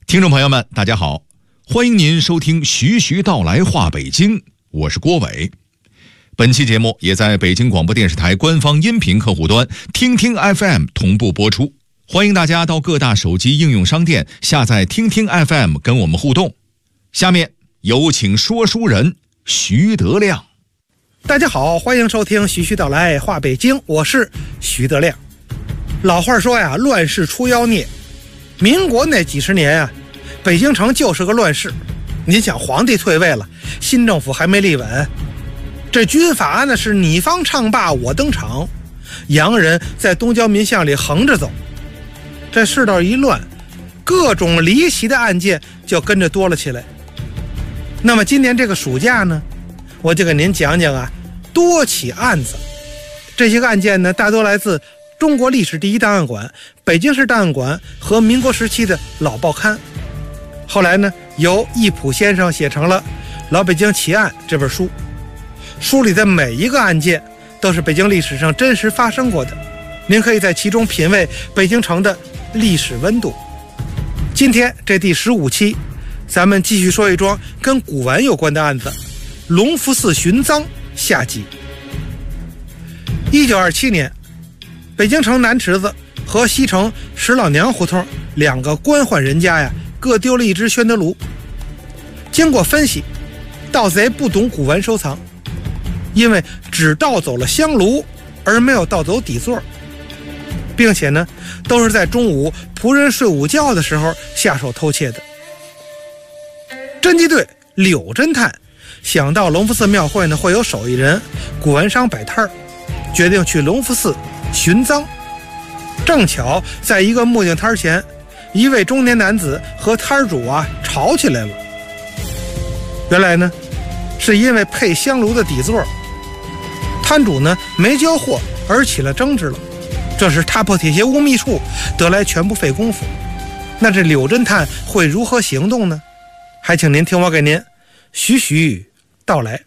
听众朋友们，大家好，欢迎您收听徐徐道来话北京，我是郭伟。本期节目也在北京广播电视台官方音频客户端听听 FM 同步播出，欢迎大家到各大手机应用商店下载听听 FM 跟我们互动。下面有请说书人徐德亮。 大家好，欢迎收听徐徐道来话北京，我是徐德亮。老话说呀，乱世出妖孽。民国那几十年啊，北京城就是个乱世。您想，皇帝退位了，新政府还没立稳，这军阀呢是你方唱罢我登场，洋人在东郊民巷里横着走。这世道一乱，各种离奇的案件就跟着多了起来。那么今年这个暑假呢，我就给您讲讲啊多起案子。这些个案件呢，大多来自中国历史第一档案馆、北京市档案馆和民国时期的老报刊。后来呢，由易卜先生写成了《老北京奇案》这本书，书里的每一个案件都是北京历史上真实发生过的，您可以在其中品味北京城的历史温度。今天这第15期，咱们继续说一桩跟古玩有关的案子——隆福寺寻赃下集。1927年，北京城南池子和西城石老娘胡同两个官宦人家呀，各丢了一只宣德炉。经过分析，盗贼不懂古玩收藏，因为只盗走了香炉，而没有盗走底座，并且呢，都是在中午仆人睡午觉的时候下手偷窃的。侦缉队柳侦探想到隆福寺庙会呢会有手艺人、古玩商摆摊儿，决定去隆福寺寻赃。正巧在一个木匠摊前，一位中年男子和摊主吵起来了。原来呢，是因为配香炉的底座，摊主呢没交货而起了争执了。这时踏破铁鞋无觅处，得来全不费工夫。那这柳侦探会如何行动呢？还请您听我给您徐徐道来。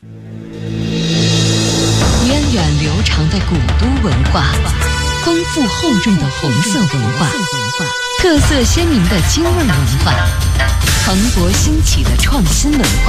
源远流长的古都文化，丰富厚重的红色文化，特色鲜明的京味文化，蓬勃兴起的创新文化。